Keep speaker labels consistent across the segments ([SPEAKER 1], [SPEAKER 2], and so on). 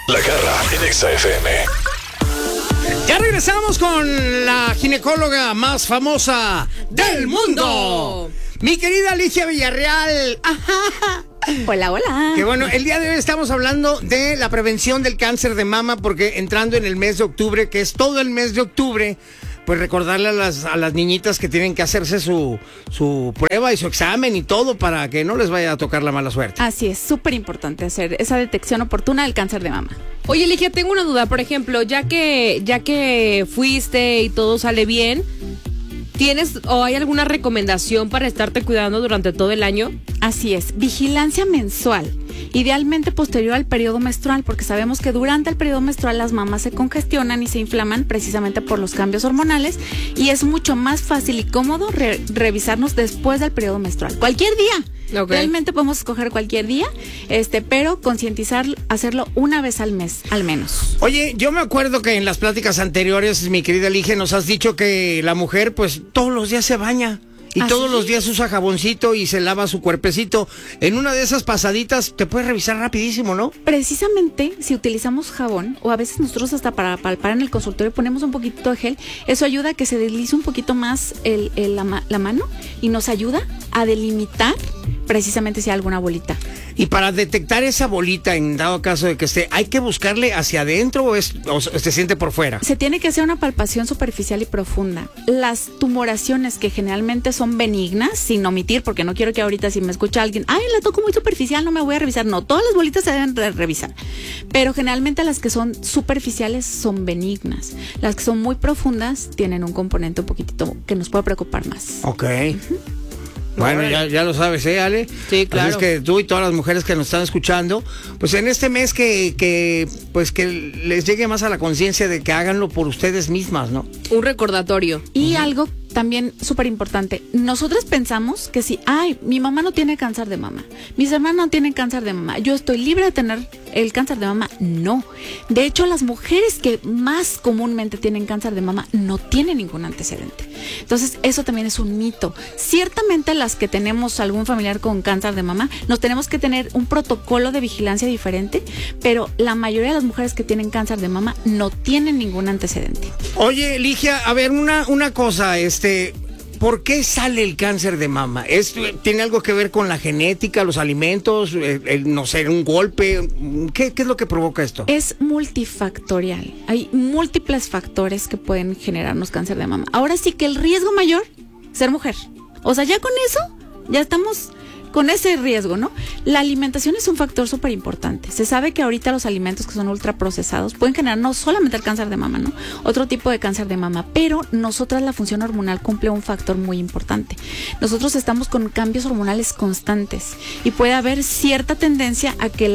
[SPEAKER 1] La Garra en Exa FM.
[SPEAKER 2] Ya regresamos con la ginecóloga más famosa del mundo. Mi querida Alicia Villarreal.
[SPEAKER 3] Hola, hola.
[SPEAKER 2] Que bueno, el día de hoy estamos hablando de la prevención del cáncer de mama, porque entrando en el mes de octubre, que es todo el mes de octubre, pues recordarle a las niñitas que tienen que hacerse su prueba y su examen y todo para que no les vaya a tocar la mala suerte.
[SPEAKER 3] Así es, súper importante hacer esa detección oportuna del cáncer de mama.
[SPEAKER 4] Oye, Ligia, tengo una duda. Por ejemplo, ya que fuiste y todo sale bien, ¿tienes o hay alguna recomendación para estarte cuidando durante todo el año?
[SPEAKER 3] Así es, vigilancia mensual, idealmente posterior al periodo menstrual, porque sabemos que durante el periodo menstrual las mamas se congestionan y se inflaman precisamente por los cambios hormonales, y es mucho más fácil y cómodo revisarnos después del periodo menstrual, cualquier día. Okay. Realmente podemos escoger cualquier día, pero concientizar, hacerlo una vez al mes, al menos.
[SPEAKER 2] Oye, yo me acuerdo que en las pláticas anteriores, mi querida Lige, nos has dicho que la mujer, pues, todos los días se baña. Y todos los días usa jaboncito y se lava su cuerpecito. En una de esas pasaditas te puedes revisar rapidísimo, ¿no?
[SPEAKER 3] Precisamente, si utilizamos jabón, o a veces nosotros hasta para palpar en el consultorio ponemos un poquito de gel, eso ayuda a que se deslice un poquito más la mano y nos ayuda a delimitar precisamente si hay alguna bolita.
[SPEAKER 2] Y para detectar esa bolita, en dado caso de que esté, ¿hay que buscarle hacia adentro o se siente por fuera?
[SPEAKER 3] Se tiene que hacer una palpación superficial y profunda. Las tumoraciones, que generalmente son benignas, sin omitir, porque no quiero que ahorita si me escucha alguien, ay, la toco muy superficial, no me voy a revisar. No, todas las bolitas se deben revisar. Pero generalmente las que son superficiales son benignas. Las que son muy profundas tienen un componente un poquitito que nos puede preocupar más.
[SPEAKER 2] Ok. Bueno, ya lo sabes, Ale.
[SPEAKER 4] Sí, claro.
[SPEAKER 2] Así es que tú y todas las mujeres que nos están escuchando, pues en este mes que les llegue más a la conciencia de que háganlo por ustedes mismas, ¿no?
[SPEAKER 4] Un recordatorio.
[SPEAKER 3] Y algo también súper importante, nosotros pensamos que si, mi mamá no tiene cáncer de mama, mis hermanos no tienen cáncer de mama, yo estoy libre de tener el cáncer de mama. No. De hecho, las mujeres que más comúnmente tienen cáncer de mama no tienen ningún antecedente. Entonces, eso también es un mito. Ciertamente, las que tenemos algún familiar con cáncer de mama, nos tenemos que tener un protocolo de vigilancia diferente, pero la mayoría de las mujeres que tienen cáncer de mama no tienen ningún antecedente.
[SPEAKER 2] Oye, Ligia, a ver, una cosa, ¿por qué sale el cáncer de mama? ¿Tiene algo que ver con la genética, los alimentos, no sé, un golpe? ¿Qué es lo que provoca esto?
[SPEAKER 3] Es multifactorial. Hay múltiples factores que pueden generarnos cáncer de mama. Ahora sí que el riesgo mayor, ser mujer. O sea, ya con eso, ya estamos con ese riesgo, ¿no? La alimentación es un factor súper importante. Se sabe que ahorita los alimentos que son ultraprocesados pueden generar no solamente el cáncer de mama, ¿no? Otro tipo de cáncer de mama, pero nosotras la función hormonal cumple un factor muy importante. Nosotros estamos con cambios hormonales constantes y puede haber cierta tendencia a que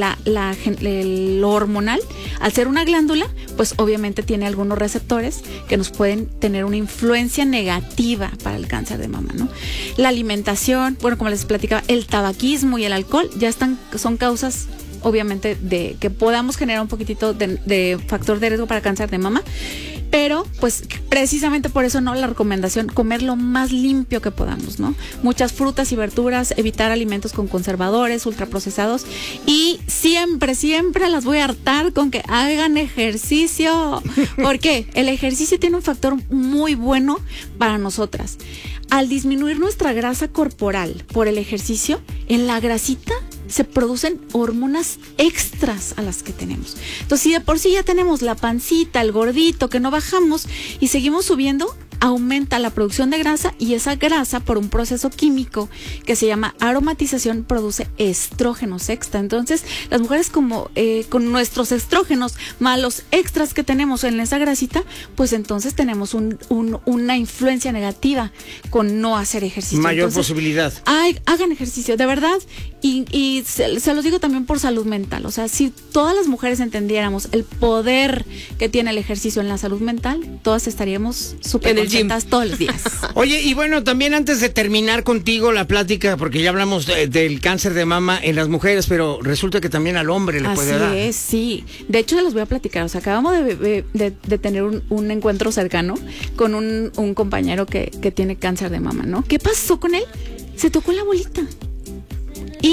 [SPEAKER 3] lo hormonal, al ser una glándula, pues obviamente tiene algunos receptores que nos pueden tener una influencia negativa para el cáncer de mama, ¿no? La alimentación, bueno, como les platicaba, el tabaquismo y el alcohol son causas obviamente de que podamos generar un poquitito de factor de riesgo para cáncer de mama, pero pues precisamente por eso, ¿no?, la recomendación, comer lo más limpio que podamos, ¿no? Muchas frutas y verduras, evitar alimentos con conservadores, ultraprocesados, y siempre las voy a hartar con que hagan ejercicio. ¿Por qué? El ejercicio tiene un factor muy bueno para nosotras. Al disminuir nuestra grasa corporal por el ejercicio, en la grasita se producen hormonas extras a las que tenemos. Entonces, si de por sí ya tenemos la pancita, el gordito, que no bajamos y seguimos subiendo, aumenta la producción de grasa, y esa grasa, por un proceso químico que se llama aromatización, produce estrógenos extra. Entonces, las mujeres con nuestros estrógenos más los extras que tenemos en esa grasita, pues entonces tenemos una influencia negativa con no hacer ejercicio.
[SPEAKER 2] Mayor posibilidad.
[SPEAKER 3] Hagan ejercicio, de verdad, y se los digo también por salud mental. O sea, si todas las mujeres entendiéramos el poder que tiene el ejercicio en la salud mental, todas estaríamos súper contentas todos los días.
[SPEAKER 2] Oye, y bueno, también antes de terminar contigo la plática, porque ya hablamos del cáncer de mama en las mujeres, pero resulta que también al hombre le puede dar. Así
[SPEAKER 3] es, sí. De hecho, se los voy a platicar. O sea, acabamos de tener un encuentro cercano con un compañero que tiene cáncer de mama, ¿no? ¿Qué pasó con él? Se tocó la bolita. Y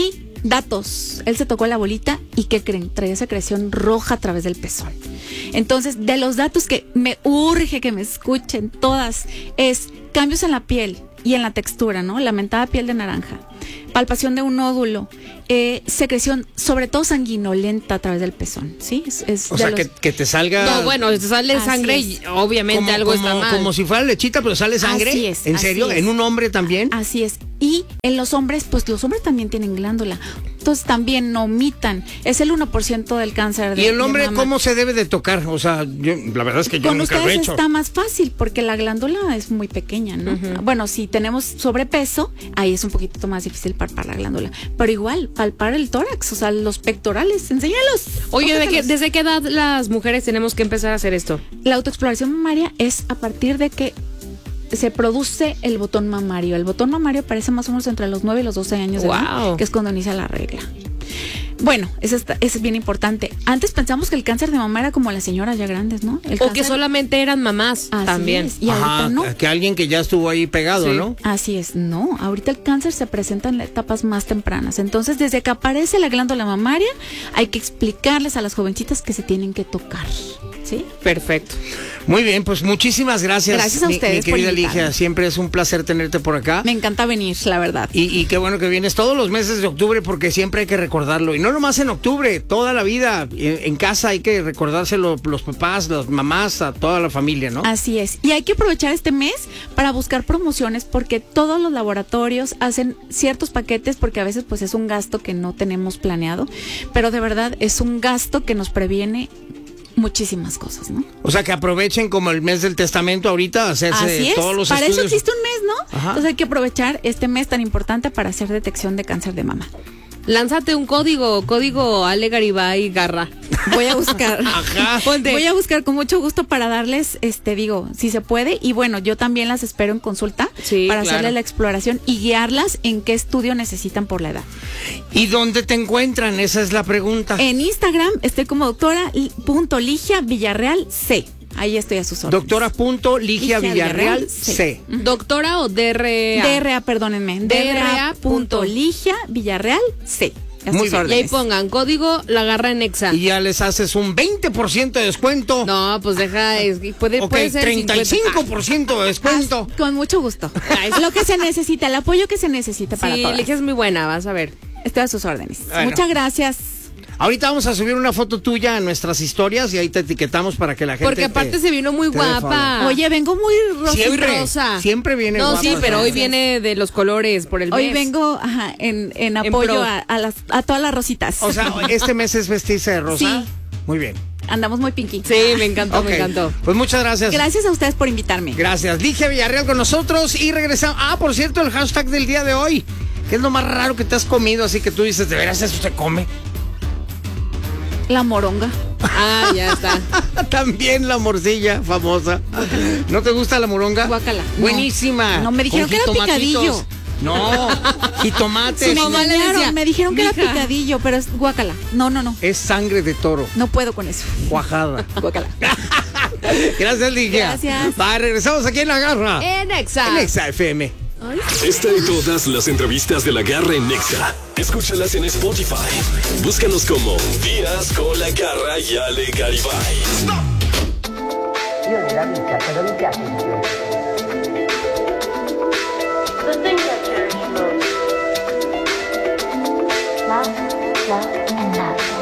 [SPEAKER 3] Datos. Él se tocó la bolita y ¿qué creen? Traía secreción roja a través del pezón. Entonces, de los datos que me urge que me escuchen todas es cambios en la piel y en la textura, ¿no? Lamentada piel de naranja, palpación de un nódulo, secreción, sobre todo sanguinolenta a través del pezón, ¿sí?
[SPEAKER 2] O sea, que te salga...
[SPEAKER 4] No, bueno, te sale sangre y obviamente algo está mal.
[SPEAKER 2] Como si fuera lechita, pero sale sangre.
[SPEAKER 3] Así es.
[SPEAKER 2] ¿En serio? ¿En un hombre también?
[SPEAKER 3] Así es. Y en los hombres, pues los hombres también tienen glándula. Entonces también no omitan. Es el 1% del cáncer de
[SPEAKER 2] ¿Y el hombre
[SPEAKER 3] de mama.
[SPEAKER 2] cómo se debe de tocar? O sea, la verdad es que yo
[SPEAKER 3] Con
[SPEAKER 2] nunca lo he
[SPEAKER 3] ustedes
[SPEAKER 2] hecho.
[SPEAKER 3] está más fácil porque la glándula es muy pequeña, ¿no? Bueno, si tenemos sobrepeso, ahí es un poquito más difícil palpar la glándula. Pero igual, palpar el tórax, o sea, los pectorales, enséñalos.
[SPEAKER 4] Oye,
[SPEAKER 3] Tócatelos.
[SPEAKER 4] ¿desde qué edad las mujeres tenemos que empezar a hacer esto?
[SPEAKER 3] La autoexploración mamaria es a partir de que se produce el botón mamario. El botón mamario aparece más o menos entre los 9 y los 12 años de edad, que es cuando inicia la regla. Bueno, eso es bien importante. Antes pensamos que el cáncer de mama era como las señoras ya grandes, ¿no?
[SPEAKER 4] O que solamente eran mamás también.
[SPEAKER 3] Es. Y ahorita no.
[SPEAKER 2] Que alguien que ya estuvo ahí pegado,
[SPEAKER 4] Sí.
[SPEAKER 2] ¿no?
[SPEAKER 3] Así es, no. Ahorita el cáncer se presenta en etapas más tempranas. Entonces, desde que aparece la glándula mamaria, hay que explicarles a las jovencitas que se tienen que tocar. ¿Sí?
[SPEAKER 4] Perfecto.
[SPEAKER 2] Muy bien, pues muchísimas gracias.
[SPEAKER 3] Gracias a ustedes
[SPEAKER 2] mi
[SPEAKER 3] por
[SPEAKER 2] querida
[SPEAKER 3] invitarme.
[SPEAKER 2] Ligia. Siempre es un placer tenerte por acá.
[SPEAKER 3] Me encanta venir, la verdad.
[SPEAKER 2] Y qué bueno que vienes todos los meses de octubre porque siempre hay que recordarlo. Y no nomás en octubre, toda la vida. En casa hay que recordárselo los papás, las mamás, a toda la familia, ¿no?
[SPEAKER 3] Así es. Y hay que aprovechar este mes para buscar promociones porque todos los laboratorios hacen ciertos paquetes porque a veces pues es un gasto que no tenemos planeado, pero de verdad es un gasto que nos previene muchísimas cosas, ¿no?
[SPEAKER 2] O sea, que aprovechen como el mes del testamento ahorita, hacerse
[SPEAKER 3] Así es.
[SPEAKER 2] todos los
[SPEAKER 3] Para
[SPEAKER 2] estudios.
[SPEAKER 3] eso existe un mes, ¿no?
[SPEAKER 2] Ajá.
[SPEAKER 3] Entonces hay que aprovechar este mes tan importante para hacer detección de cáncer de mama.
[SPEAKER 4] Lánzate un código Ale Garibay Garra.
[SPEAKER 3] Voy a buscar.
[SPEAKER 2] Ajá.
[SPEAKER 4] Ponte.
[SPEAKER 3] Voy a buscar con mucho gusto para darles, digo, si se puede. Y bueno, yo también las espero en consulta
[SPEAKER 4] Sí,
[SPEAKER 3] para
[SPEAKER 4] claro.
[SPEAKER 3] hacerles la exploración y guiarlas en qué estudio necesitan por la edad.
[SPEAKER 2] ¿Y dónde te encuentran? Esa es la pregunta.
[SPEAKER 3] En Instagram estoy como doctora.ligia Villarreal C. Ahí estoy a sus órdenes.
[SPEAKER 2] Doctora.Ligia Villarreal C.
[SPEAKER 4] ¿Doctora o DRA?
[SPEAKER 3] DRA, perdónenme. DRA.Ligia Villarreal C. A
[SPEAKER 2] Muy
[SPEAKER 3] sus
[SPEAKER 2] bien.
[SPEAKER 4] Y ahí
[SPEAKER 3] órdenes.
[SPEAKER 4] pongan código La Garra en Exa.
[SPEAKER 2] Y ya les haces un 20% de descuento.
[SPEAKER 4] No, pues deja, puede
[SPEAKER 2] Ok,
[SPEAKER 4] ser
[SPEAKER 2] 35% de descuento.
[SPEAKER 3] Con mucho gusto. Lo que se necesita, el apoyo que se necesite para
[SPEAKER 4] Sí,
[SPEAKER 3] todas.
[SPEAKER 4] Ligia es muy buena, vas a ver.
[SPEAKER 3] Estoy a sus órdenes.
[SPEAKER 2] Bueno.
[SPEAKER 3] Muchas gracias.
[SPEAKER 2] Ahorita vamos a subir una foto tuya a nuestras historias y ahí te etiquetamos para que la gente.
[SPEAKER 4] Porque aparte se vino muy
[SPEAKER 2] te dé
[SPEAKER 4] guapa.
[SPEAKER 3] Oye, vengo muy rosa.
[SPEAKER 2] Siempre,
[SPEAKER 4] muy rosa.
[SPEAKER 2] siempre viene
[SPEAKER 4] No,
[SPEAKER 2] guapa.
[SPEAKER 4] sí, pero hoy
[SPEAKER 2] ¿sabes?
[SPEAKER 4] viene de los colores por el
[SPEAKER 3] Hoy
[SPEAKER 4] mes.
[SPEAKER 3] vengo en apoyo
[SPEAKER 4] pro.
[SPEAKER 3] a todas las rositas.
[SPEAKER 2] O sea, este mes es vestirse de rosa.
[SPEAKER 3] Sí.
[SPEAKER 2] Muy bien.
[SPEAKER 3] Andamos muy pinky.
[SPEAKER 4] Sí, me encantó,
[SPEAKER 2] Ok,
[SPEAKER 4] me encantó.
[SPEAKER 2] Pues muchas gracias.
[SPEAKER 3] Gracias a ustedes por invitarme.
[SPEAKER 2] Gracias. Ligia Villarreal con nosotros y regresamos. Ah, por cierto, el hashtag del día de hoy. ¿Qué es lo más raro que te has comido? Así que tú dices, ¿de veras eso se come?
[SPEAKER 3] La moronga.
[SPEAKER 4] Ah, ya está.
[SPEAKER 2] También la morcilla famosa. ¿No te gusta la moronga?
[SPEAKER 3] Guácala. No.
[SPEAKER 2] Buenísima.
[SPEAKER 3] No, me dijeron
[SPEAKER 2] Con
[SPEAKER 3] que era
[SPEAKER 2] jitomatitos.
[SPEAKER 3] picadillo.
[SPEAKER 2] No, jitomates.
[SPEAKER 4] Su mamá le decía,
[SPEAKER 3] Me dijeron que era
[SPEAKER 4] "Mija".
[SPEAKER 3] picadillo, pero es guácala. No.
[SPEAKER 2] Es sangre de toro,
[SPEAKER 3] No puedo con eso.
[SPEAKER 2] cuajada.
[SPEAKER 3] Guácala.
[SPEAKER 2] Gracias, Ligia.
[SPEAKER 3] Gracias.
[SPEAKER 2] Va, regresamos aquí en La Garra.
[SPEAKER 4] En Exa.
[SPEAKER 2] En Exa FM.
[SPEAKER 1] Esta y todas las entrevistas de La Garra en Nexa. Escúchalas en Spotify. Búscanos como Días con La Garra y Ale Garibay.
[SPEAKER 5] Io nella vita cosa mi piace di più? The things I cherish most. Love,